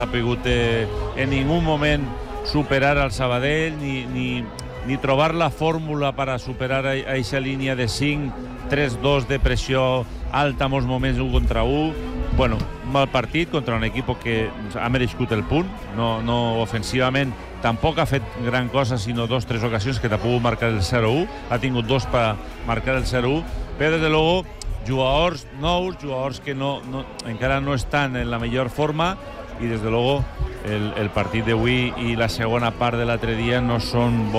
ha pogut en ningú moment superar al Sabadell ni trobar la fórmula para superar a esa línia de 5-3-2 de pressió alta en molts moments 1 contra 1. Bueno, un mal partit contra un equip que ha merescut el punt, no ofensivament tampoc ha fet gran cosa, sinó 2-3 ocasions que t'ha pogut marcar el 0-1, ha tingut 2 per marcar el 0-1, però des de luego jugadors nous, jugadors que encara no estan en la millor forma, i des de luego el partit d'avui i la segona part de l'altre dia no són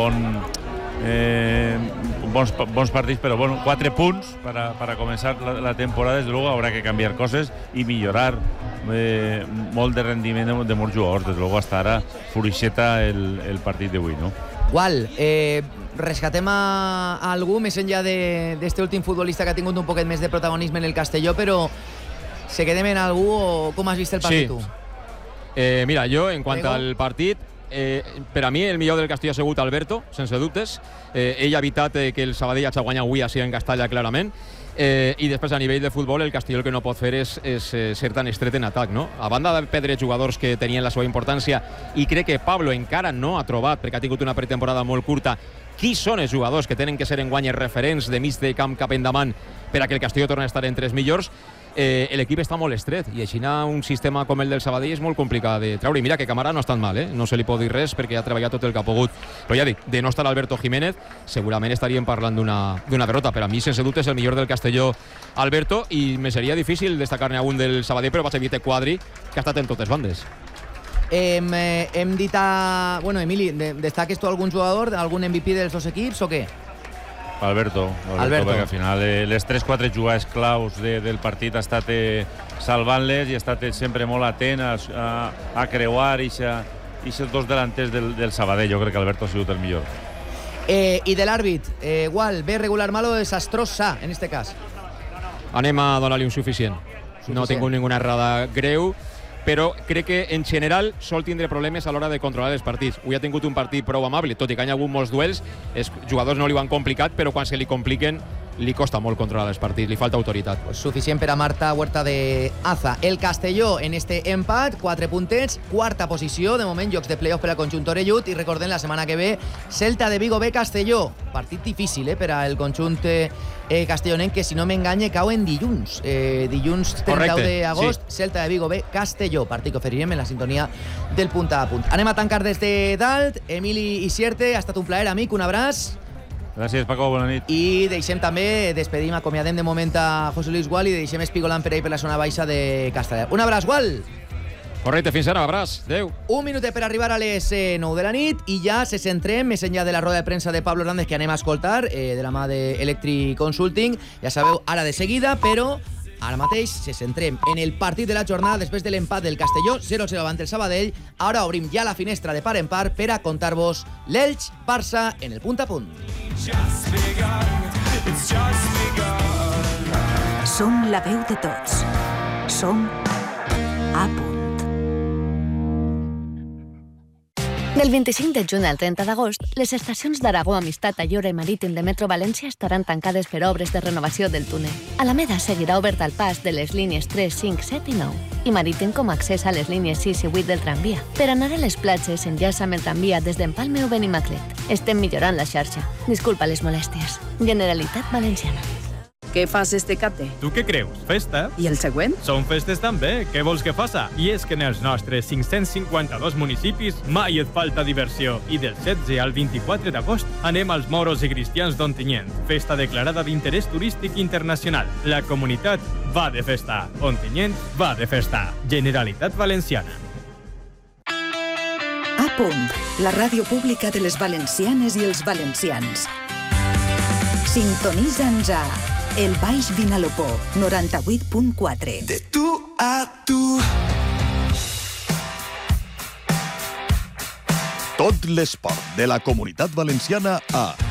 bons partits, però bueno, 4 punts para començar la temporada. Des de luego haurà que canviar coses i millorar molt de rendiment de molts jugadors. Des de luego hasta ara fluixeta el partit d'avui, no? Gual, rescatem a algú més enllà d'este últim futbolista que ha tingut un poquet més de protagonisme en el Castelló, però se quedem en algú o com has vist el partit tu? Mira, jo, en quant al partit, per a mi el millor del Castelló ha sigut Alberto, sense dubtes. Ell ha evitat que el Sabadell hagi guanyat avui així en Castalla, clarament. I després, a nivell de futbol, el Castelló el que no pot fer és ser tan estret en atac, no? A banda de perdre jugadors que tenien la seva importància, i crec que Pablo encara no ha trobat, perquè ha tingut una pretemporada molt curta, qui són els jugadors que tenen que ser enguany referents de mig de camp cap endavant per a que el Castelló torni a estar entre els millors. L'equip està molt estret i així un sistema com el del Sabadell és molt complicat de treure. I mira que Camara no ha estat mal, no se li pot dir res perquè ha treballat tot el que ha pogut, però ja dic, de no estar Alberto Jiménez segurament estaríem parlant d'una derrota. Per a mi, sense dubte, és el millor del Castelló Alberto, i me seria difícil destacar-ne algun del Sabadell, però vaig evitar Quadri, que ha estat en totes bandes. Hem dit a... Bueno, Emili, destaques tu algun jugador, algun MVP dels dos equips o què? Alberto, perquè al final les 3-4 jugades claus del partit ha estat salvant-les i ha estat sempre molt atent a creuar i aquests dos delanters del Sabadell. Jo crec que Alberto ha sigut el millor. I de l'àrbit, igual, bé, regular, malo, desastrosa, en este cas. Anem a donar-li un suficient. No ha tingut ninguna errada greu, però crec que en general sol tindre problemes a l'hora de controlar els partits. Avui ha tingut un partit prou amable, tot i que hi ha hagut molts duels, els jugadors no li ho han complicat, però quan se li compliquen li costa molt controlar els partits, li falta autoritat. Suficient per a Marta Huerta de Aza. El Castelló en este empat, 4 puntets, quarta posició, de moment jocs de playoff per al conjunt orellut, i recordem la setmana que ve Celta de Vigo B Castelló, partit difícil per al conjunt castellonenc, que si no m'enganye cau en dilluns 31 d'agost, sí. Celta de Vigo B Castelló, partit que oferirem en la sintonia del punt a punt. Anem a tancar des de dalt. Emili Isierte, ha estat un plaer, amic, un abraç. Gràcies, Paco, bona nit. I deixem també, despedim, acomiadem de moment a José Luis Gual i deixem espigolant per ahí per la zona baixa de Castellà. Un abraç, Gual! Correcte, fins ara, abraç, adeu. Un minutet per arribar a les 9 de la nit i ja se centrem més enllà de la roda de premsa de Pablo Hernández que anem a escoltar, de la mà d'Electric Consulting. Ja sabeu, ara de seguida, però ara mateix se centrem en el partit de la jornada després de l'empat del Castelló, 0-0 davant el Sabadell. Ara obrim ja la finestra de par en par per a contar-vos l'Elx-Barça en el punt a punt. Som la veu de tots. Som a punt. Del 25 de juny al 30 d'agost, les estacions d'Aragó, Amistat, Ayora i Marítim de Metro València estaran tancades per obres de renovació del túnel. Alameda seguirà obert al pas de les línies 3, 5, 7 i 9 i Marítim com a accés a les línies 6 i 8 del tramvia. Per anar a les platges, enllaça amb el tramvia des d'Empalme o Benimaclet. Estem millorant la xarxa. Disculpa les molèsties. Generalitat Valenciana. Què fas este cate? Tu què creus? Festa? I el següent? Són festes també. Què vols que faça? I és que en els nostres 552 municipis mai et falta diversió. I del 16 al 24 d'agost anem als Moros i Cristians d'Ontinyent. Festa declarada d'interès turístic internacional. La comunitat va de festa. Ontinyent va de festa. Generalitat Valenciana. A punt, la ràdio pública de les valencianes i els valencians. Sintonitza'ns a El Baix Vinalopó, 98.4. De tu a tu. Tot l'esport de la Comunitat Valenciana a